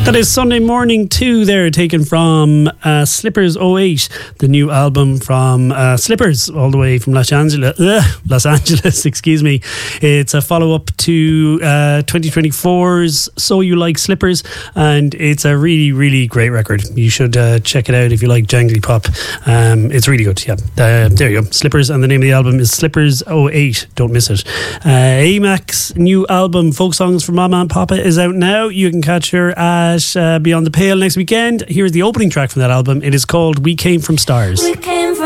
That is Sunday Morning 2 there, taken from Slippers 08, the new album from Slippers, all the way from Los Angeles, excuse me. It's a follow-up to 2024's So You Like Slippers, and it's a really, really great record. You should check it out if you like jangly pop. It's really good, yeah. There you go, Slippers, and the name of the album is Slippers 08. Don't miss it. Amac's new album, Folk Songs for Mama and Papa, is out now. You can catch her at Beyond the Pale next weekend. Here's the opening track from that album. It is called We Came From Stars.